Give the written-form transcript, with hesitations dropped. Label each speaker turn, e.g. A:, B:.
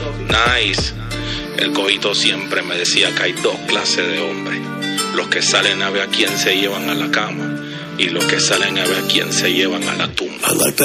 A: Nice. El Cojito siempre me decía que hay dos clases de hombres: los que salen a ver a quién se llevan a la cama y los que salen a ver a quién se llevan a la tumba.
B: I like that.